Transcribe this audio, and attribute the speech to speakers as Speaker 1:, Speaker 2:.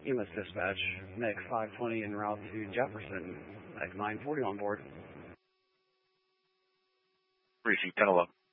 Speaker 1: EMS dispatch, MEG 520 en route to Jefferson, MEG 940 on board.
Speaker 2: Received 1011.